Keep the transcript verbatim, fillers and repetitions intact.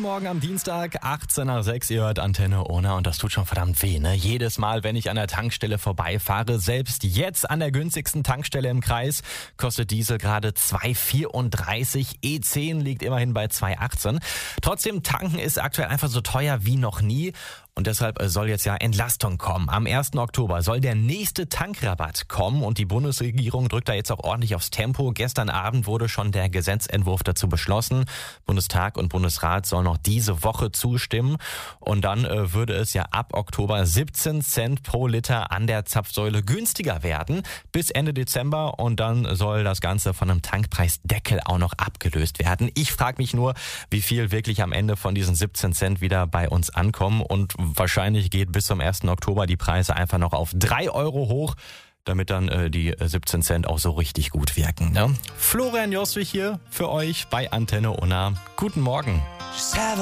Morgen am Dienstag, achtzehn nach sechs, ihr hört Antenne Ohne und das tut schon verdammt weh, ne? Jedes Mal, wenn ich an der Tankstelle vorbeifahre, selbst jetzt an der günstigsten Tankstelle im Kreis, kostet Diesel gerade zwei vierunddreißig, E zehn liegt immerhin bei zwei achtzehn. Trotzdem, tanken ist aktuell einfach so teuer wie noch nie. Und deshalb soll jetzt ja Entlastung kommen. Am ersten Oktober soll der nächste Tankrabatt kommen und die Bundesregierung drückt da jetzt auch ordentlich aufs Tempo. Gestern Abend wurde schon der Gesetzentwurf dazu beschlossen. Bundestag und Bundesrat sollen noch diese Woche zustimmen. Und dann äh, würde es ja ab Oktober siebzehn Cent pro Liter an der Zapfsäule günstiger werden bis Ende Dezember. Und dann soll das Ganze von einem Tankpreisdeckel auch noch abgelöst werden. Ich frage mich nur, wie viel wirklich am Ende von diesen siebzehn Cent wieder bei uns ankommen. Und wahrscheinlich geht bis zum ersten Oktober die Preise einfach noch auf drei Euro hoch, damit dann äh, die siebzehn Cent auch so richtig gut wirken. Ne? Florian Joswig hier für euch bei Antenne Unna. Guten Morgen.